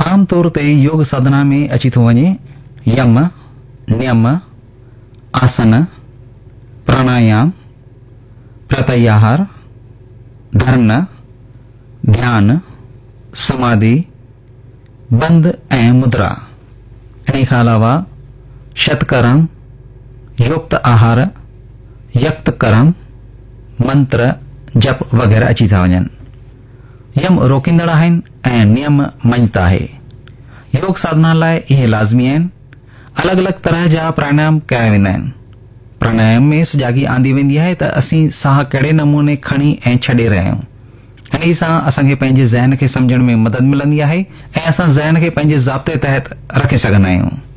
आम तौर ते योग साधना में अची थो वञे यम, नियम, आसन, प्राणायाम, प्रत्याहार, धर्म, ध्यान, समाधि, बंद ऐं मुद्रा। इन खां अलावा शतकर्म, युक्त आहार, यक्त कर्म, मंत्र, जप वग़ैरह अची था वञनि। यम रोकींदड़ आहिनि ऐं नियम मञता आहे। योग साधना लाइ इहे लाज़मी आहिनि। अलॻि अलॻि तरह जा प्राणायाम कया वेंदा आहिनि। प्राणायाम में सुजागी आंदी वेंदी आहे त असीं साह कहिड़े नमूने खणी ऐं छॾे रहिया आहियूं। इन सां असांखे पंहिंजे ज़हन खे सम्झण में मदद मिलंदी आहे ऐं असां ज़हन खे पंहिंजे ज़ाब्ते तहत रखे सघंदा आहियूं।